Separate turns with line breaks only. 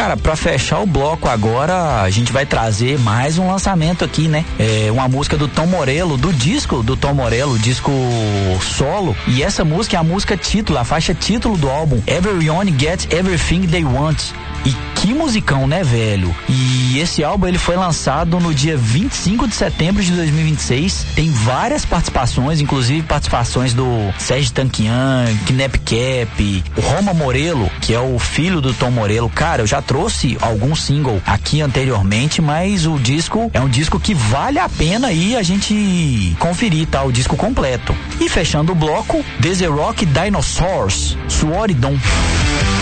Cara, pra fechar o bloco agora, a gente vai trazer mais um lançamento aqui, né? Uma música do Tom Morello, do disco do Tom Morello, disco solo. E essa música é a música título, a faixa título do álbum, Everyone Gets Everything They Want. E que musicão, né, velho? E esse álbum, ele foi lançado no dia 25 de setembro de 2026. Tem várias participações, inclusive participações do Sérgio Tanquian, Knap Cap, o Roma Morello, que é o filho do Tom Morello. Cara, eu já trouxe algum single aqui anteriormente, mas o disco é um disco que vale a pena aí a gente conferir, tá? O disco completo. E fechando o bloco, Desert Rock Dinosaurs, Suoridon.